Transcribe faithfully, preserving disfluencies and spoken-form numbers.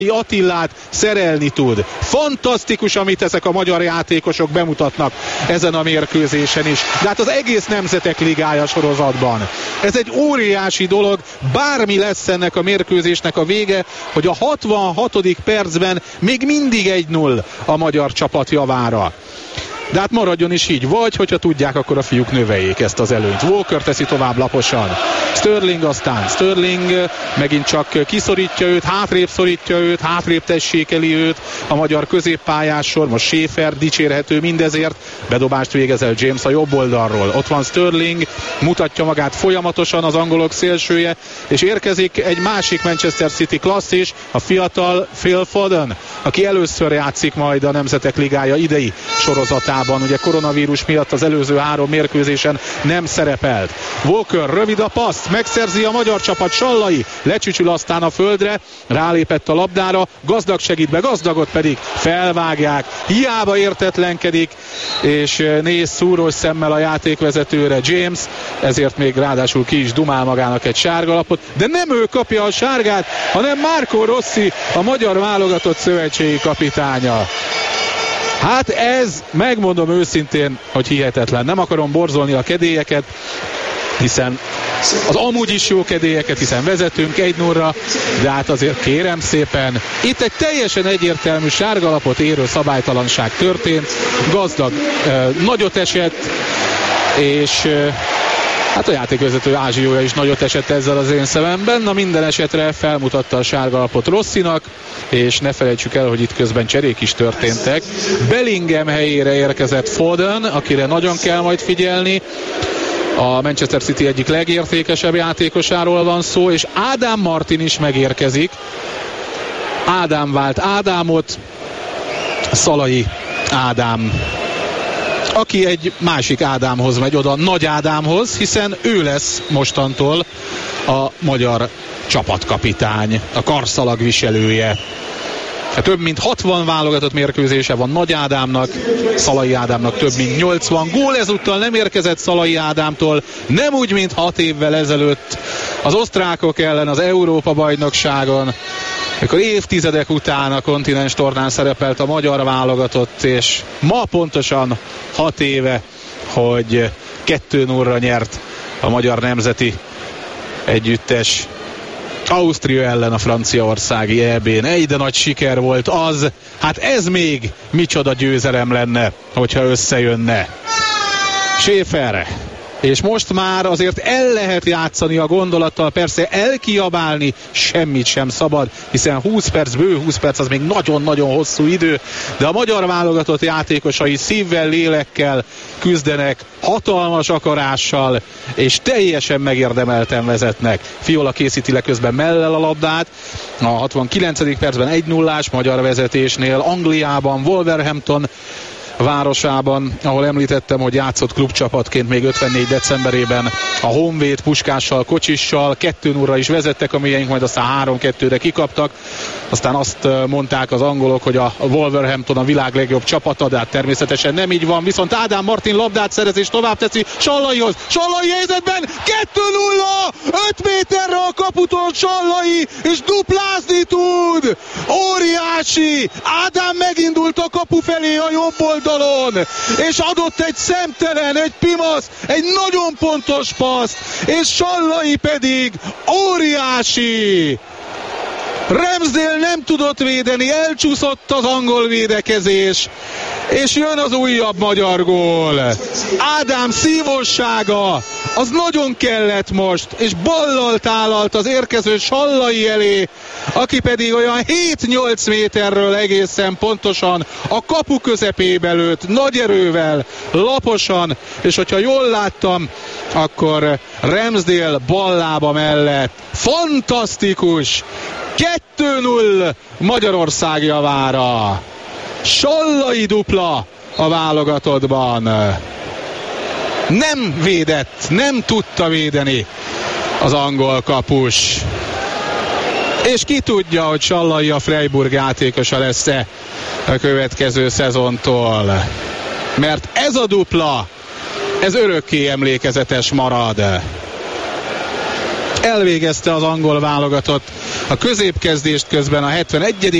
Attilát szerelni tud. Fantasztikus, amit ezek a magyar játékosok bemutatnak ezen a mérkőzésen is. De hát az egész Nemzetek Ligája sorozatban. Ez egy óriási dolog, bármi lesz ennek a mérkőzésnek a vége, hogy a hatvanhatodik percben még mindig egy null a magyar csapat javára. De hát maradjon is így, vagy hogyha tudják, akkor a fiúk növeljék ezt az előnyt. Walker teszi tovább laposan. Sterling aztán. Sterling megint csak kiszorítja őt, hátrébb szorítja őt, hátrébb tessékeli őt a magyar középpályás sor. Most Schäfer dicsérhető mindezért. Bedobást végezel James a jobb oldalról. Ott van Sterling, mutatja magát folyamatosan az angolok szélsője, és érkezik egy másik Manchester City klasszis, a fiatal Phil Foden, aki először játszik majd a Nemzetek Ligája idei sorozatában. Ugye koronavírus miatt az előző három mérkőzésen nem szerepelt. Walker rövid a passz, megszerzi a magyar csapat, Sallai lecsücsül aztán a földre, rálépett a labdára, Gazdag segít be, Gazdagot pedig felvágják, hiába értetlenkedik, és néz szúrós szemmel a játékvezetőre James, ezért még ráadásul ki is dumál magának egy sárgalapot, de nem ő kapja a sárgát, hanem Marco Rossi, a magyar válogatott szövetségi kapitánya. Hát ez, megmondom őszintén, hogy hihetetlen. Nem akarom borzolni a kedélyeket, hiszen az amúgy is jó kedélyeket, hiszen vezetünk egy nullra, de hát azért kérem szépen, itt egy teljesen egyértelmű sárgalapot érő szabálytalanság történt. Gazdag eh, nagyot esett, és eh, hát a játékvezető ázsiója is nagyot esett ezzel az én szememben. Na, minden esetre felmutatta a sárgalapot Rossinak, és ne felejtsük el, hogy itt közben cserék is történtek. Bellingham helyére érkezett Foden, akire nagyon kell majd figyelni. A Manchester City egyik legértékesebb játékosáról van szó, és Ádám Martin is megérkezik. Ádám vált Ádámot, Szalai Ádám, aki egy másik Ádámhoz megy oda, Nagy Ádámhoz, hiszen ő lesz mostantól a magyar csapatkapitány, a karszalag viselője. Több mint hatvan válogatott mérkőzése van Nagy Ádámnak, Szalai Ádámnak több mint nyolcvan. Gól ezúttal nem érkezett Szalai Ádámtól, nem úgy, mint hat évvel ezelőtt az osztrákok ellen az Európa-bajnokságon, amikor évtizedek után a kontinens tornán szerepelt a magyar válogatott, és ma pontosan hat éve, hogy kettő nullra nyert a magyar nemzeti együttes Ausztria ellen a franciaországi é bén. Egy de nagy siker volt az, hát ez még micsoda győzelem lenne, hogyha összejönne. Schäfer. És most már azért el lehet játszani a gondolattal, persze elkiabálni semmit sem szabad, hiszen húsz perc, bő húsz perc az még nagyon-nagyon hosszú idő, de a magyar válogatott játékosai szívvel, lélekkel küzdenek, hatalmas akarással, és teljesen megérdemelten vezetnek. Fiola készíti le közben mellel a labdát, a hatvankilencedik percben egy nullás magyar vezetésnél, Angliában, Wolverhampton városában, ahol említettem, hogy játszott klubcsapatként még ötvennégy decemberében a Honvéd Puskással, Kocsissal, kettő nullra is vezettek a mieink, majd aztán három kettőre kikaptak. Aztán azt mondták az angolok, hogy a Wolverhampton a világ legjobb csapata, de hát természetesen nem így van. Viszont Ádám Martin labdát szerez és tovább teszi Sallaihoz. Sallai helyzetben kettő nulla! öt méterre a kaputól Sallai, és duplázni tud! Óriási! Ádám megindult a kapu felé a jobb oldalon, és adott egy szemtelen, egy pimasz, egy nagyon pontos paszt, és Sallai pedig óriási! Ramsdale nem tudott védeni, elcsúszott az angol védekezés, és jön az újabb magyar gól. Ádám szívossága, az nagyon kellett most, és ballal tálalt az érkező Sallai elé, aki pedig olyan hét-nyolc méterről egészen pontosan a kapu közepébe lőtt, nagy erővel, laposan, és hogyha jól láttam, akkor Ramsdale ballába mellett. Fantasztikus! kettő null Magyarország javára. Sallai dupla a válogatottban. Nem védett, nem tudta védeni az angol kapus. És ki tudja, hogy Sallai a Freiburg játékosa lesz-e a következő szezontól. Mert ez a dupla, ez örökké emlékezetes marad. Elvégezte az angol válogatott A középkezdést közben a hetvenegyedik